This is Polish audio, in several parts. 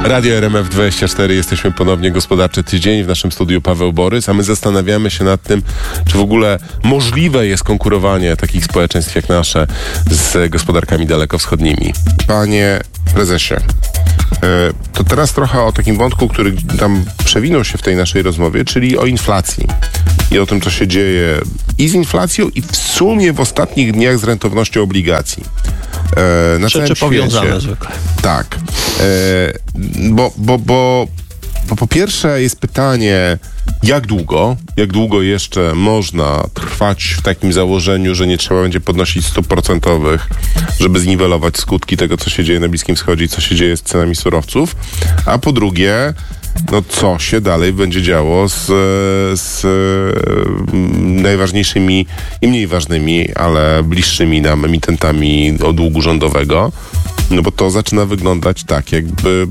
Radio RMF24, jesteśmy ponownie Gospodarczy Tydzień, w naszym studiu Paweł Borys, a my zastanawiamy się nad tym, czy w ogóle możliwe jest konkurowanie takich społeczeństw jak nasze z gospodarkami dalekowschodnimi. Panie prezesie, to teraz trochę o takim wątku, który tam przewinął się w tej naszej rozmowie, czyli o inflacji i o tym, co się dzieje i z inflacją, i w sumie w ostatnich dniach z rentownością obligacji. Na Rzeczy powiązane zwykle. Tak. Bo po pierwsze jest pytanie, jak długo jeszcze można trwać w takim założeniu, że nie trzeba będzie podnosić stóp procentowych, żeby zniwelować skutki tego, co się dzieje na Bliskim Wschodzie i co się dzieje z cenami surowców, a po drugie, co się dalej będzie działo z najważniejszymi i mniej ważnymi, ale bliższymi nam emitentami długu rządowego. No bo to zaczyna wyglądać tak, jakby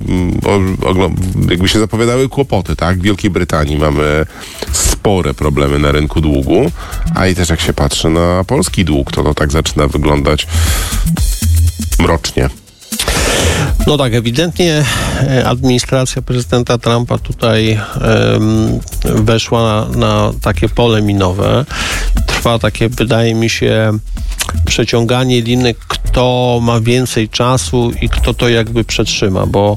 się zapowiadały kłopoty, tak? W Wielkiej Brytanii mamy spore problemy na rynku długu, a i też jak się patrzy na polski dług, to tak zaczyna wyglądać mrocznie. No tak, ewidentnie administracja prezydenta Trumpa tutaj weszła na takie pole minowe. Trwa takie, wydaje mi się, przeciąganie liny, kto ma więcej czasu i kto to jakby przetrzyma, bo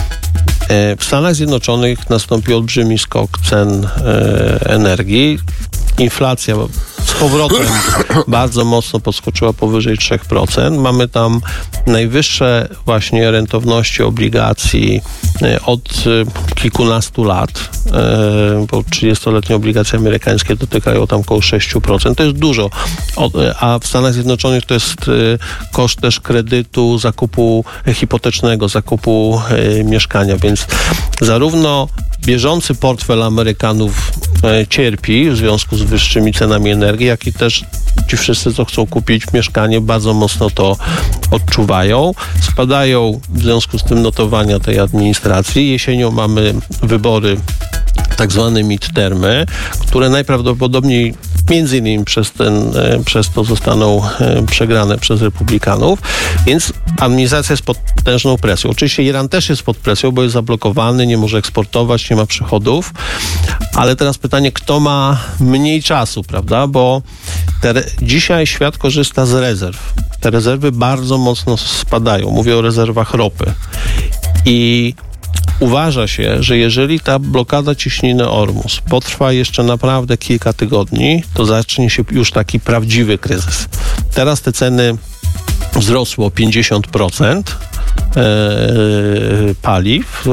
w Stanach Zjednoczonych nastąpił olbrzymi skok cen energii. Inflacja z powrotem bardzo mocno podskoczyła powyżej 3%. Mamy tam najwyższe właśnie rentowności obligacji od kilkunastu lat, bo 30-letnie obligacje amerykańskie dotykają tam około 6%. To jest dużo, a w Stanach Zjednoczonych to jest koszt też kredytu, zakupu hipotecznego, zakupu mieszkania, więc zarówno bieżący portfel Amerykanów cierpi w związku z wyższymi cenami energii, jak i też ci wszyscy, co chcą kupić mieszkanie, bardzo mocno to odczuwają. Spadają w związku z tym notowania tej administracji. Jesienią mamy wybory, tak zwane midtermy, które najprawdopodobniej między innymi przez to zostaną przegrane przez Republikanów, więc administracja jest pod potężną presją. Oczywiście Iran też jest pod presją, bo jest zablokowany, nie może eksportować, nie ma przychodów, ale teraz pytanie, kto ma mniej czasu, prawda, bo dzisiaj świat korzysta z rezerw. Te rezerwy bardzo mocno spadają. Mówię o rezerwach ropy. I uważa się, że jeżeli ta blokada ciśniny Ormus potrwa jeszcze naprawdę kilka tygodni, to zacznie się już taki prawdziwy kryzys. Teraz te ceny wzrosły o 50%. Paliw.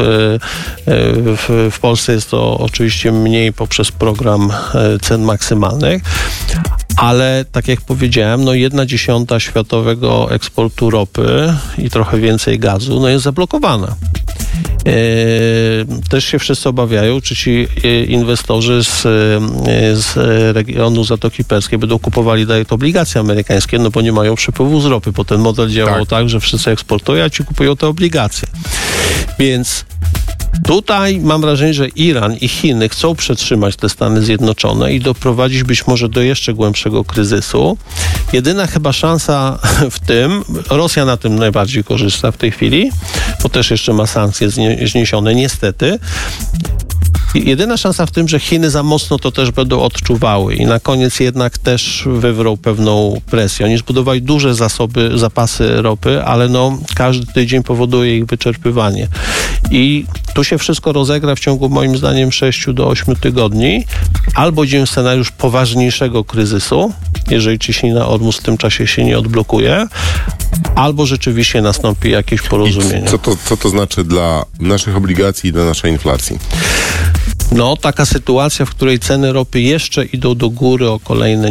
W Polsce jest to oczywiście mniej poprzez program cen maksymalnych, ale tak jak powiedziałem, 1/10 światowego eksportu ropy i trochę więcej gazu jest zablokowana. Też się wszyscy obawiają, czy ci inwestorzy z regionu Zatoki Perskiej będą kupowali dalej te obligacje amerykańskie, bo nie mają przepływu z ropy, bo ten model działał tak, że wszyscy eksportują, a ci kupują te obligacje. Więc tutaj mam wrażenie, że Iran i Chiny chcą przetrzymać te Stany Zjednoczone i doprowadzić być może do jeszcze głębszego kryzysu. Jedyna chyba szansa w tym, Rosja na tym najbardziej korzysta w tej chwili, bo też jeszcze ma sankcje zniesione, niestety. Jedyna szansa w tym, że Chiny za mocno to też będą odczuwały i na koniec jednak też wywrą pewną presję. Oni zbudowali duże zapasy ropy, ale każdy tydzień powoduje ich wyczerpywanie. I tu się wszystko rozegra w ciągu, moim zdaniem, 6 do 8 tygodni. Albo idziemy w scenariusz poważniejszego kryzysu, jeżeli ciśnina Ormus w tym czasie się nie odblokuje, albo rzeczywiście nastąpi jakieś porozumienie. Co to znaczy dla naszych obligacji i dla naszej inflacji? Taka sytuacja, w której ceny ropy jeszcze idą do góry o kolejne,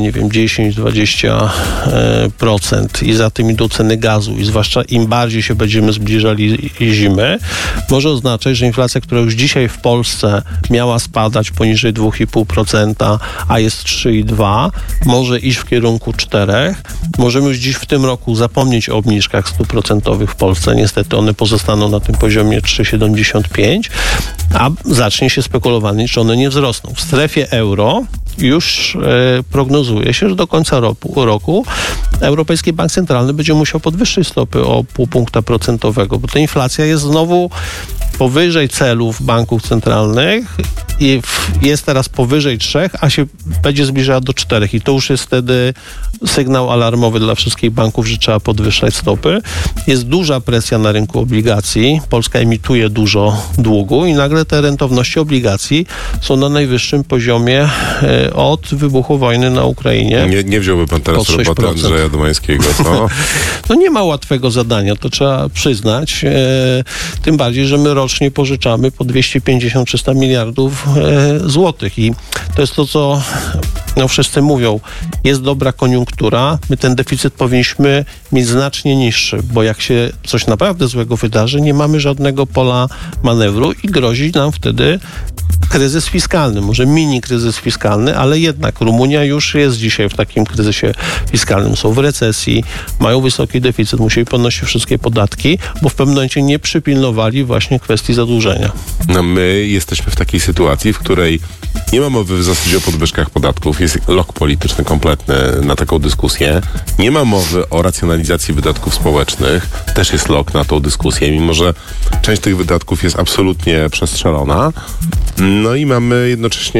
10-20% i za tym idą ceny gazu i zwłaszcza im bardziej się będziemy zbliżali zimy, może oznaczać, że inflacja, która już dzisiaj w Polsce miała spadać poniżej 2,5%, a jest 3,2%, może iść w kierunku 4%. Możemy już dziś w tym roku zapomnieć o obniżkach stóp procentowych w Polsce. Niestety one pozostaną na tym poziomie 3,75%, a zacznie się spekulowanie, czy one nie wzrosną. W strefie euro już prognozuje się, że do końca roku Europejski Bank Centralny będzie musiał podwyższyć stopy o 0,5 punktu procentowego, bo ta inflacja jest znowu powyżej celów banków centralnych i jest teraz powyżej 3, a się będzie zbliżała do 4 i to już jest wtedy sygnał alarmowy dla wszystkich banków, że trzeba podwyższać stopy. Jest duża presja na rynku obligacji. Polska emituje dużo długu i nagle te rentowności obligacji są na najwyższym poziomie od wybuchu wojny na Ukrainie. Nie wziąłby pan teraz roboty Andrzeja Domańskiego, co? No nie ma łatwego zadania, to trzeba przyznać. Tym bardziej, że my rocznie pożyczamy po 250-300 miliardów złotych i to jest to, co wszyscy mówią. Jest dobra koniunktura, my ten deficyt powinniśmy mieć znacznie niższy, bo jak się coś naprawdę złego wydarzy, nie mamy żadnego pola manewru i grozi nam wtedy kryzys fiskalny, może mini kryzys fiskalny, ale jednak Rumunia już jest dzisiaj w takim kryzysie fiskalnym. Są w recesji, mają wysoki deficyt, musieli podnosić wszystkie podatki, bo w pewnym momencie nie przypilnowali właśnie kwestii zadłużenia. No my jesteśmy w takiej sytuacji, w której nie ma mowy w zasadzie o podwyżkach podatków. Jest lok polityczny kompletny na taką dyskusję. Nie ma mowy o racjonalizacji wydatków społecznych. Też jest lok na tą dyskusję, mimo że część tych wydatków jest absolutnie przestrzelona. No i mamy jednocześnie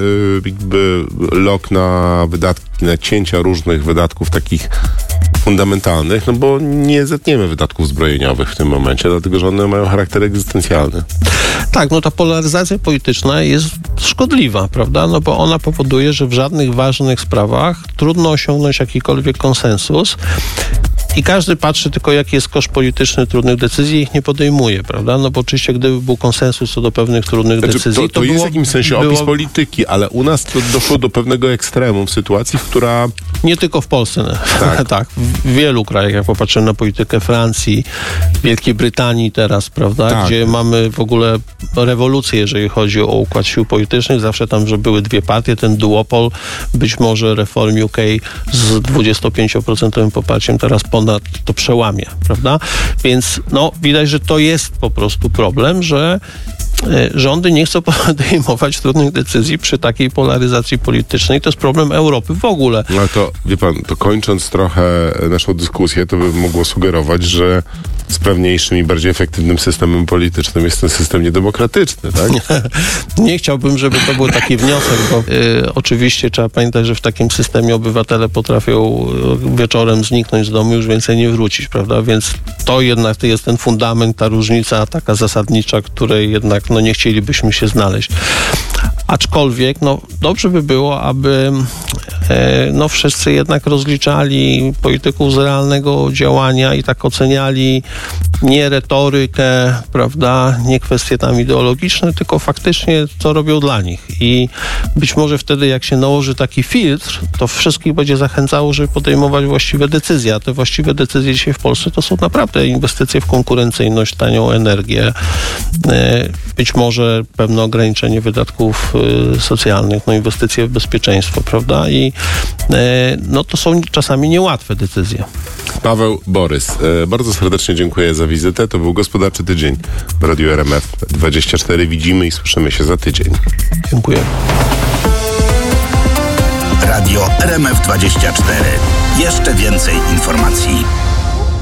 jakby lok na wydatki, na cięcia różnych wydatków takich fundamentalnych, no bo nie zetniemy wydatków zbrojeniowych w tym momencie, dlatego że one mają charakter egzystencjalny. Tak, no ta polaryzacja polityczna jest szkodliwa, prawda? No bo ona powoduje, że w żadnych ważnych sprawach trudno osiągnąć jakikolwiek konsensus. I każdy patrzy tylko, jaki jest koszt polityczny trudnych decyzji i ich nie podejmuje, prawda? No bo oczywiście, gdyby był konsensus co do pewnych trudnych decyzji, to jest w jakimś sensie opis polityki, ale u nas to doszło do pewnego ekstremum w sytuacji, która... Nie tylko w Polsce. Tak. Tak. W wielu krajach, jak popatrzymy na politykę Francji, Wielkiej Brytanii teraz, prawda? Tak. Gdzie mamy w ogóle rewolucję, jeżeli chodzi o układ sił politycznych. Zawsze tam, że były dwie partie, ten duopol, być może Reform UK z 25% poparciem teraz ponad to przełamie, prawda? Więc no, widać, że to jest po prostu problem, że rządy nie chcą podejmować trudnych decyzji przy takiej polaryzacji politycznej. To jest problem Europy w ogóle. No ale to, wie pan, to kończąc trochę naszą dyskusję, to by mogło sugerować, że sprawniejszym i bardziej efektywnym systemem politycznym jest ten system niedemokratyczny, tak? Nie chciałbym, żeby to był taki wniosek, bo oczywiście trzeba pamiętać, że w takim systemie obywatele potrafią wieczorem zniknąć z domu i już więcej nie wrócić, prawda? Więc to jednak to jest ten fundament, ta różnica taka zasadnicza, której jednak nie chcielibyśmy się znaleźć. Aczkolwiek dobrze by było, aby wszyscy jednak rozliczali polityków z realnego działania i tak oceniali nie retorykę, prawda, nie kwestie tam ideologiczne, tylko faktycznie co robią dla nich. I być może wtedy, jak się nałoży taki filtr, to wszystkich będzie zachęcało, żeby podejmować właściwe decyzje. A te właściwe decyzje dzisiaj w Polsce to są naprawdę inwestycje w konkurencyjność, tanią energię, być może pewne ograniczenie wydatków socjalnych, inwestycje w bezpieczeństwo, prawda? I to są czasami niełatwe decyzje. Paweł Borys, bardzo serdecznie dziękuję za wizytę. To był Gospodarczy Tydzień w Radiu RMF24. Widzimy i słyszymy się za tydzień. Dziękuję. Radio RMF24. Jeszcze więcej informacji.